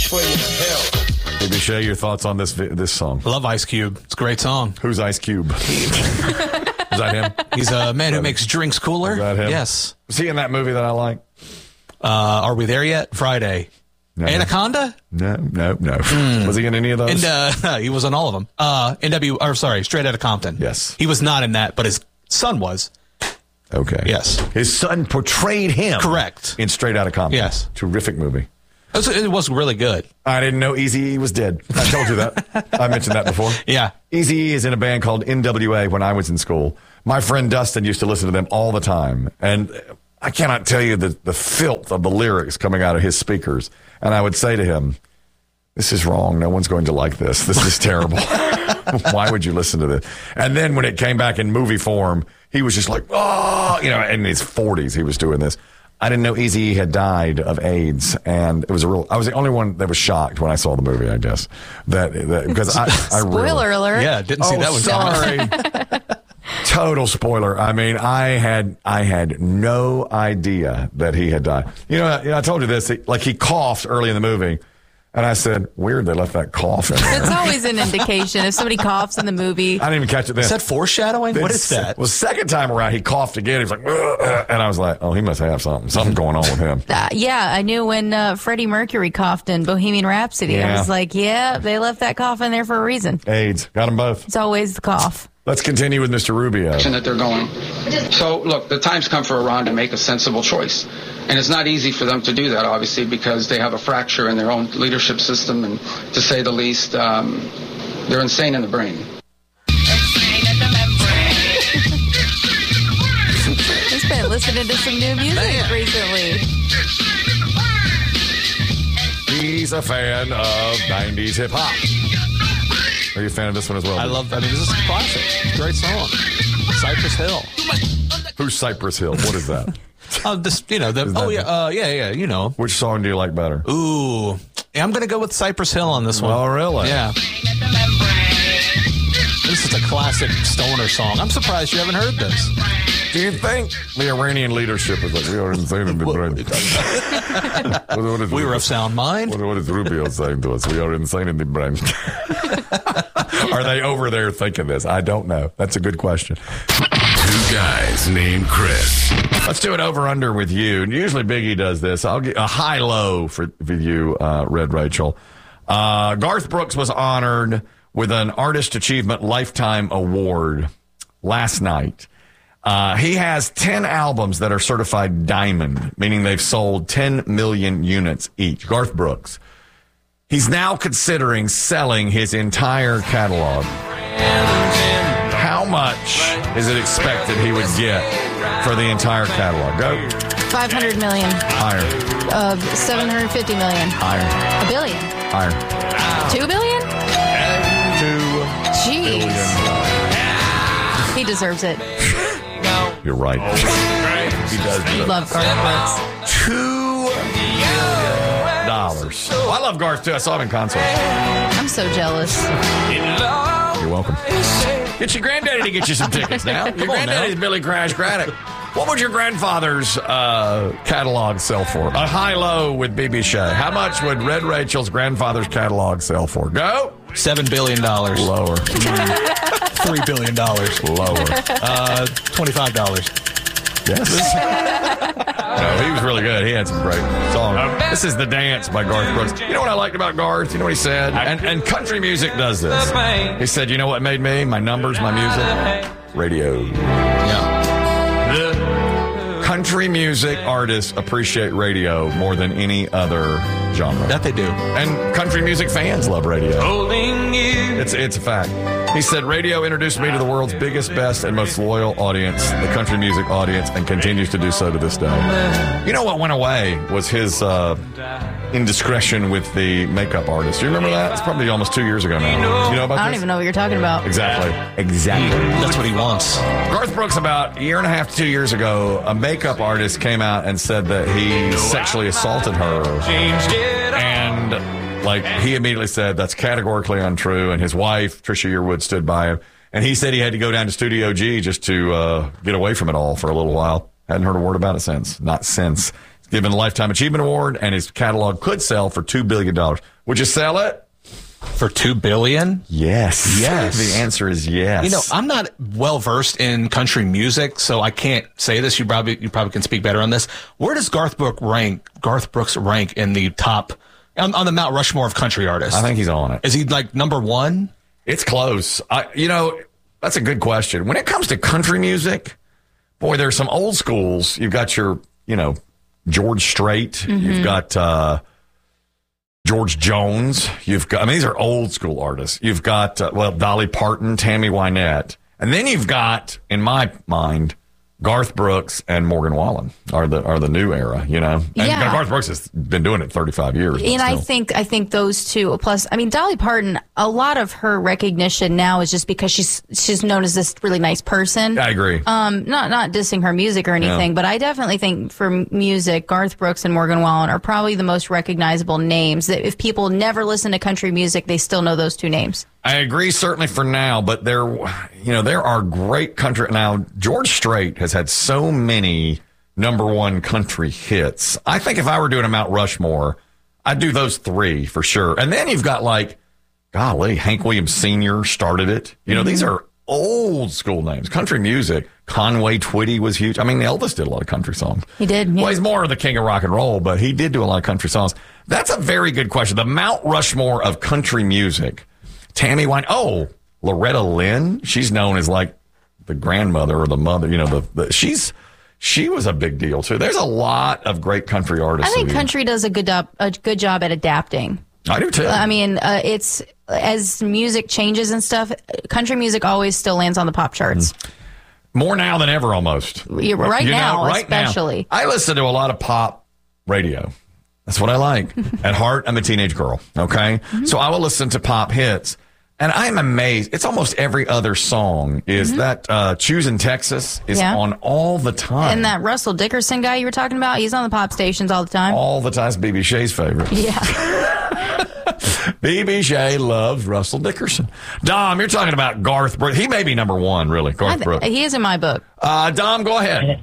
for your help. Baby Shay, your thoughts on this song? I love Ice Cube. It's a great song. Who's Ice Cube? Is that him? He's a man who makes drinks cooler. Is that him? Yes. Was he in that movie that I like? Are we there yet? Friday. No. Anaconda? No. Was he in any of those? And he was in all of them. Straight Outta Compton. Yes. He was not in that, but his son was. Okay. Yes. His son portrayed him. Correct. In Straight Outta Compton. Yes. Terrific movie. It was really good. I didn't know Eazy-E was dead. I told you that. I mentioned that before. Yeah. Eazy-E is in a band called NWA when I was in school. My friend Dustin used to listen to them all the time. And I cannot tell you the filth of the lyrics coming out of his speakers. And I would say to him, this is wrong. No one's going to like this. This is terrible. Why would you listen to this? And then when it came back in movie form, he was just like, oh, in his 40s he was doing this. I didn't know Eazy-E had died of AIDS, and it was I was the only one that was shocked when I saw the movie, I guess. Because I Spoiler alert. Yeah, didn't see that one coming. Sorry. Total spoiler. I mean, I had no idea that he had died. I told you this. He coughed early in the movie. And I said, weird, they left that cough in there. It's always an indication. If somebody coughs in the movie. I didn't even catch it then. Is that foreshadowing? What is that? Well, second time around, he coughed again. He was like, and I was like, oh, he must have something going on with him. Yeah, I knew when Freddie Mercury coughed in Bohemian Rhapsody. Yeah. I was like, yeah, they left that cough in there for a reason. AIDS. Got them both. It's always the cough. Let's continue with Mr. Rubio. That they're going. So, look, the time's come for Iran to make a sensible choice. And it's not easy for them to do that, obviously, because they have a fracture in their own leadership system. And to say the least, they're insane in the brain. He's been listening to some new music recently. He's a fan of 90s hip-hop. Are you a fan of this one as well? This is a classic. It's a great song. Cypress Hill. Who's Cypress Hill? What is that? Which song do you like better? Ooh. Yeah, I'm going to go with Cypress Hill on this one. Oh, really? Yeah. This is a classic stoner song. I'm surprised you haven't heard this. Do you think the Iranian leadership is like, we are insane in the brain? We were of sound mind. What is Rubio saying to us? We are insane in the brain. Are they over there thinking this? I don't know. That's a good question. Two guys named Chris. Let's do it over under with you. And usually Biggie does this. I'll get a high-low for you, Red Rachel. Garth Brooks was honored with an Artist Achievement Lifetime Award last night. He has 10 albums that are certified diamond, meaning they've sold 10 million units each. Garth Brooks. He's now considering selling his entire catalog. How much is it expected he would get for the entire catalog? Go. 500 million. Higher. 750 million. Higher. $1 billion. Higher. $2 billion? $2 Jeez. billion. He deserves it. You're right. He does. Love Garth Brooks. $2 billion. Oh, I love Garth too. I saw him in concert. I'm so jealous. You're welcome. Get your granddaddy to get you some tickets now. Your granddaddy's Billy Crash Craddock. What would your grandfather's catalog sell for? A high-low with BB Shay. How much would Red Rachel's grandfather's catalog sell for? Go. $7 billion. Lower. $3 billion. Lower. $25. Yes. No, he was really good. He had some great songs. This is The Dance by Garth Brooks. You know what I liked about Garth? You know what he said? And country music does this. He said, you know what made me? My numbers, my music? Radio. Yeah. Country music artists appreciate radio more than any other genre. That they do. And country music fans love radio. It's a fact. He said, radio introduced me to the world's biggest, best, and most loyal audience, the country music audience, and continues to do so to this day. You know what went away was his indiscretion with the makeup artist. Do you remember that? It's probably almost 2 years ago now. You know about I don't this? even know what you're talking about. Exactly. That's what he wants. Garth Brooks, about a year and a half to 2 years ago, a makeup artist came out and said that he sexually assaulted her. And he immediately said that's categorically untrue. And his wife, Trisha Yearwood, stood by him. And he said he had to go down to Studio G just to get away from it all for a little while. Hadn't heard a word about it since. Not since. He's given a Lifetime Achievement Award, and his catalog could sell for $2 billion. Would you sell it? For $2 billion? Yes. Yes. The answer is yes. You know, I'm not well versed in country music, so I can't say this. You probably can speak better on this. Where does Garth Brooks rank in the top on the Mount Rushmore of country artists? I think he's on it. Is he like number one? It's close. That's a good question. When it comes to country music, boy, there's some old schools. You've got your, George Strait. Mm-hmm. You've got George Jones. These are old school artists. You've got, Dolly Parton, Tammy Wynette. And then you've got, in my mind, Garth Brooks and Morgan Wallen are the new era, And Garth Brooks has been doing it 35 years. And I think those two, plus, Dolly Parton, a lot of her recognition now is just because she's known as this really nice person. I agree. Not dissing her music or anything, but I definitely think for music, Garth Brooks and Morgan Wallen are probably the most recognizable names. That if people never listen to country music, they still know those two names. I agree, certainly for now, but there are great country. Now, George Strait has had so many number one country hits. I think if I were doing a Mount Rushmore, I'd do those three for sure. And then you've got Hank Williams Sr. started it. These are old school names. Country music. Conway Twitty was huge. Elvis did a lot of country songs. He did. Yeah. Well, he's more of the king of rock and roll, but he did do a lot of country songs. That's a very good question. The Mount Rushmore of country music. Tammy Wynette. Oh, Loretta Lynn. She's known as like the grandmother or the mother. She was a big deal too. There's a lot of great country artists. I think country does a good job at adapting. I do too. It's as music changes and stuff. Country music always still lands on the pop charts. More now than ever, almost. Right now, especially. I listen to a lot of pop radio. That's what I like. At heart, I'm a teenage girl, okay? Mm-hmm. So I will listen to pop hits, and I'm amazed. It's almost every other song is that Choosing Texas is on all the time. And that Russell Dickerson guy you were talking about, he's on the pop stations all the time. All the time. It's B.B. Shea's favorite. Yeah. B.B. Shea loves Russell Dickerson. Dom, you're talking about Garth Brooks. He may be number one, really, Garth Brooks. He is in my book. Dom, go ahead.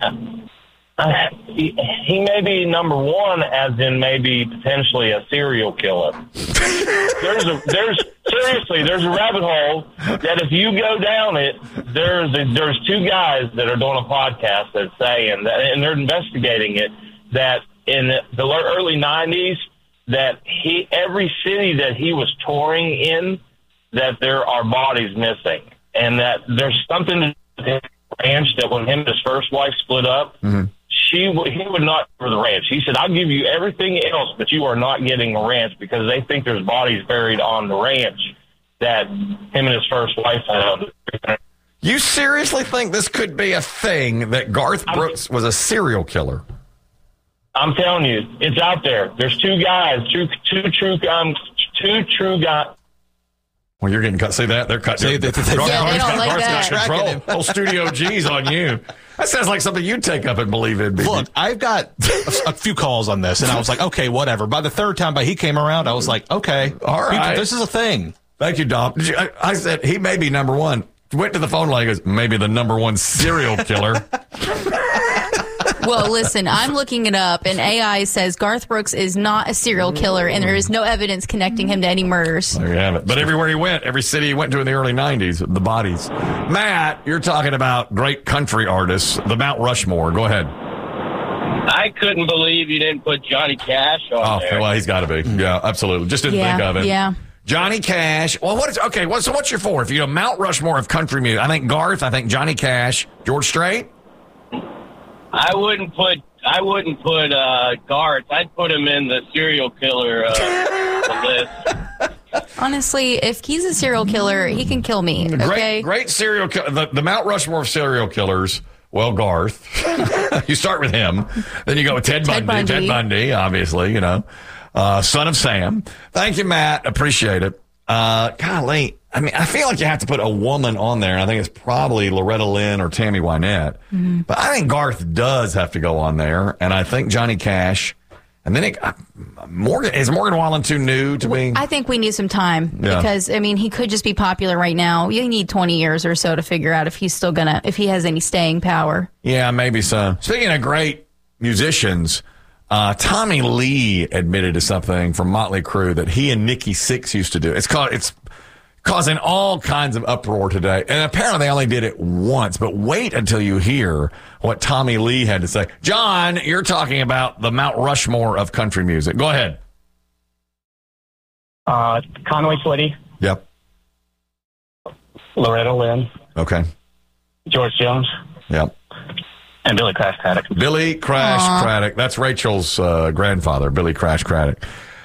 He may be number one, as in maybe potentially a serial killer. There's a rabbit hole that if you go down it, there's two guys that are doing a podcast that say, and they're investigating it, that in the early 90s, that every city that he was touring in, that there are bodies missing, and that there's something to the ranch that when him and his first wife split up. Mm-hmm. He would not for the ranch. He said, I'll give you everything else, but you are not getting the ranch, because they think there's bodies buried on the ranch that him and his first wife had. You seriously think this could be a thing, that Garth Brooks was a serial killer? I'm telling you, it's out there. There's two guys, two true guys. Well, you're getting cut. See that? They're cut. They don't like that. Control. Whole Studio G's on you. That sounds like something you'd take up and believe in. Look, I've got a few calls on this, and I was like, okay, whatever. By the third time he came around, I was like, okay, all right, this is a thing. Thank you, Dom. I said he may be number one. Went to the phone line. He goes, maybe the number one serial killer. Well, listen, I'm looking it up, and AI says Garth Brooks is not a serial killer, and there is no evidence connecting him to any murders. There you have it. But everywhere he went, every city he went to in the early 90s, the bodies. Matt, you're talking about great country artists, the Mount Rushmore. Go ahead. I couldn't believe you didn't put Johnny Cash on there. Well, he's got to be. Yeah, absolutely. Just didn't think of it. Yeah. Johnny Cash. Well, so what's your four? If you Mount Rushmore of country music, I think Garth, I think Johnny Cash, George Strait. I wouldn't put Garth. I'd put him in the serial killer list. Honestly, if he's a serial killer, he can kill me. Okay? Great serial killer. The Mount Rushmore of serial killers. Well, Garth. You start with him. Then you go with Ted Bundy. Ted Bundy, obviously, son of Sam. Thank you, Matt. Appreciate it. Golly. I feel like you have to put a woman on there, and I think it's probably Loretta Lynn or Tammy Wynette. Mm-hmm. But I think Garth does have to go on there, and I think Johnny Cash. And then Morgan Wallen too new to be? I think we need some time because, he could just be popular right now. You need 20 years or so to figure out if he has any staying power. Yeah, maybe so. Speaking of great musicians, Tommy Lee admitted to something from Motley Crue that he and Nikki Sixx used to do. It's causing all kinds of uproar today. And apparently they only did it once. But wait until you hear what Tommy Lee had to say. John, you're talking about the Mount Rushmore of country music. Go ahead. Conway Twitty. Yep. Loretta Lynn. Okay. George Jones. Yep. And Billy Crash Craddock. Billy Crash Craddock. That's Rachel's grandfather, Billy Crash Craddock.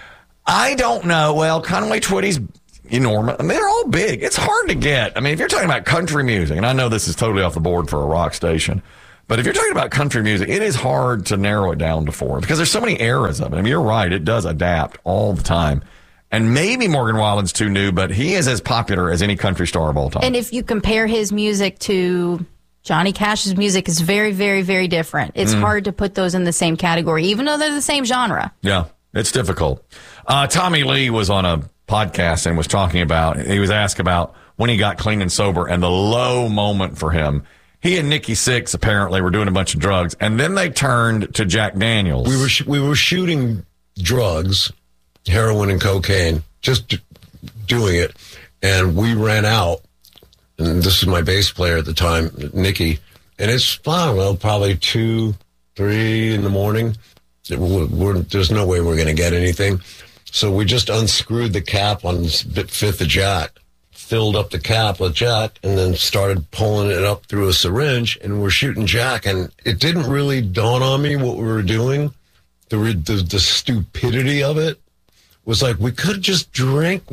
I don't know. Well, Conway Twitty's enormous. I mean, they're all big. It's hard to get. I mean, if you're talking about country music, and I know this is totally off the board for a rock station, but if you're talking about country music, it is hard to narrow it down to 4 because there's so many eras of it. I mean, you're right. It does adapt all the time. And maybe Morgan Wallen's too new, but he is as popular as any country star of all time. And if you compare his music to Johnny Cash's music, is very, very, very different. It's hard to put those in the same category, even though they're the same genre. Yeah, it's difficult. Tommy Lee was on a podcast and was talking about, he was asked about when he got clean and sober and the low moment for him. He and Nikki Sixx apparently were doing a bunch of drugs, and then they turned to Jack Daniels. We were shooting drugs, heroin and cocaine, just doing it, and we ran out. And this is my bass player at the time, Nikki, and it's, I don't know, probably 2, 3 in the morning. There's no way we're going to get anything. So we just unscrewed the cap on this fifth of Jack, filled up the cap with Jack, and then started pulling it up through a syringe, and we're shooting Jack. And it didn't really dawn on me what we were doing. The stupidity of it was like, we could have just drank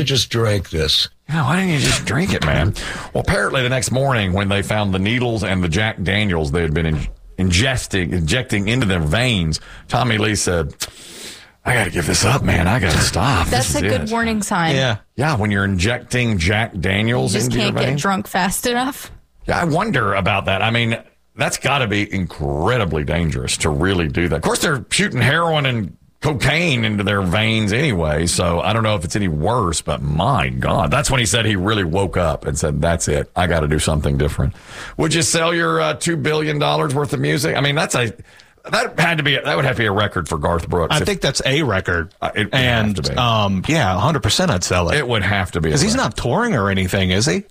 this. Yeah, why didn't you just drink it, man? Well, apparently the next morning when they found the needles and the Jack Daniels they had been injecting into their veins, Tommy Lee said, I got to give this up, man. I got to stop. That's a good warning sign. Yeah. Yeah, when you're injecting Jack Daniels into your veins. You just can't get drunk fast enough. Yeah, I wonder about that. I mean, that's got to be incredibly dangerous to really do that. Of course, they're shooting heroin and cocaine into their veins anyway, so I don't know if it's any worse, but my God. That's when he said he really woke up and said, that's it. I got to do something different. Would you sell your $2 billion worth of music? I mean, that would have to be a record for Garth Brooks. I think that's a record. It would have to be. 100% I'd sell it. It would have to be. Because he's not touring or anything, is he?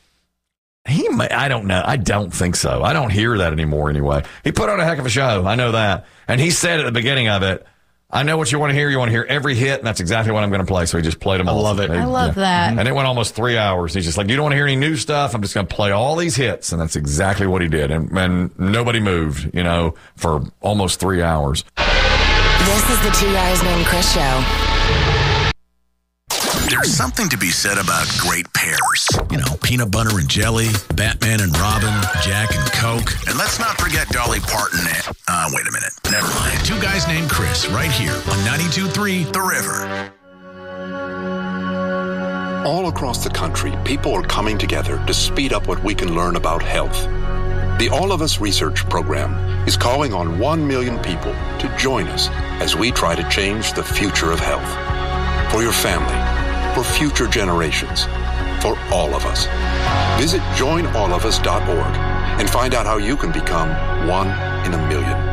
I don't know. I don't think so. I don't hear that anymore anyway. He put on a heck of a show. I know that. And he said at the beginning of it, I know what you want to hear. You want to hear every hit, and that's exactly what I'm going to play. So he just played them all. I love it. I love that. And it went almost 3 hours. He's just like, you don't want to hear any new stuff? I'm just going to play all these hits. And that's exactly what he did. And nobody moved, for almost 3 hours. This is the Two Guys Named Chris show. There's something to be said about great pairs. Peanut butter and jelly, Batman and Robin, Jack and Coke. And let's not forget Dolly Parton and... wait a minute. Never mind. Two Guys Named Chris, right here on 92.3 The River. All across the country, people are coming together to speed up what we can learn about health. The All of Us Research Program is calling on 1 million people to join us as we try to change the future of health. For your family, for future generations, for all of us. Visit joinallofus.org and find out how you can become 1 in a million.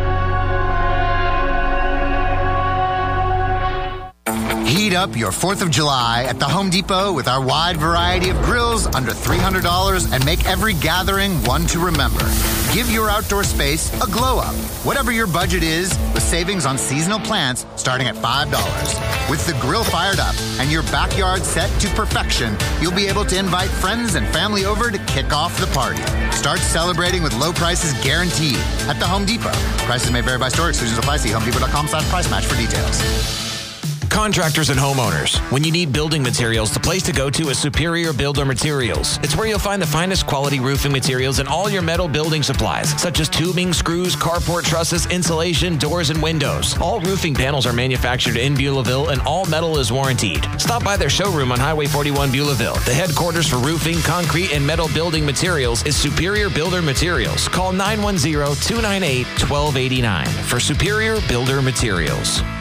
Heat up your 4th of July at the Home Depot with our wide variety of grills under $300 and make every gathering one to remember. Give your outdoor space a glow up, whatever your budget is, with savings on seasonal plants starting at $5. With the grill fired up and your backyard set to perfection, you'll be able to invite friends and family over to kick off the party. Start celebrating with low prices guaranteed at the Home Depot. Prices may vary by store. Exclusions apply. See HomeDepot.com/price match for details. Contractors and homeowners, when you need building materials, the place to go to is Superior Builder Materials. It's where you'll find the finest quality roofing materials and all your metal building supplies, such as tubing, screws, carport trusses, insulation, doors, and windows. All roofing panels are manufactured in Beulahville, and all metal is warranted. Stop by their showroom on Highway 41 Beulahville. The headquarters for roofing, concrete, and metal building materials is Superior Builder Materials. Call 910-298-1289 for Superior Builder Materials.